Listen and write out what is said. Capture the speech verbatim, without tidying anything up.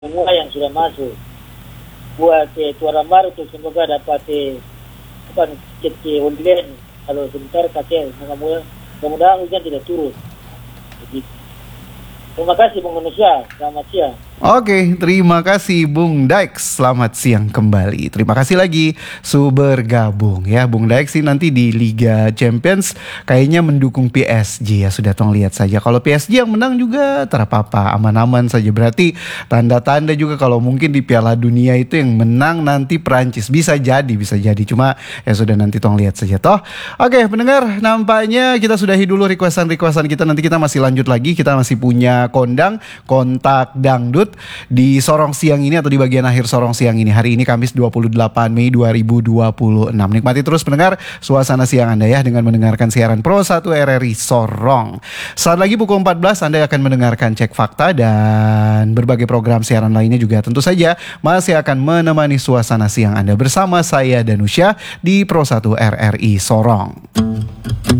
semua yang sudah masuk. Buat eh, tuan baru tu semoga dapat eh, apa tiket ke online. Kalau sebentar kakek mudah-mudahan hujan tidak turun. Jadi, terima kasih Bung Indonesia. Selamat siang. Oke, terima kasih Bung Daix. Selamat siang kembali. Terima kasih lagi su bergabung ya. Bung Daix sih nanti di Liga Champions kayaknya mendukung P S G ya. Sudah tolong lihat saja. Kalau P S G yang menang juga terapa-apa, aman-aman saja. Berarti tanda-tanda juga kalau mungkin di Piala Dunia itu yang menang nanti Prancis. Bisa jadi, bisa jadi. Cuma ya sudah nanti tolong lihat saja toh. Oke, pendengar, nampaknya kita sudahi dulu requestan-requestan kita. Nanti kita masih lanjut lagi. Kita masih punya kondang, kontak dangdut di Sorong Siang ini atau di bagian akhir Sorong Siang ini. Hari ini Kamis dua puluh delapan Mei dua ribu dua puluh enam. Nikmati terus pendengar suasana siang Anda ya dengan mendengarkan siaran Pro satu R R I Sorong. Saat lagi pukul empat belas Anda akan mendengarkan Cek Fakta dan berbagai program siaran lainnya juga tentu saja masih akan menemani suasana siang Anda bersama saya Danusya di Pro satu R R I Sorong.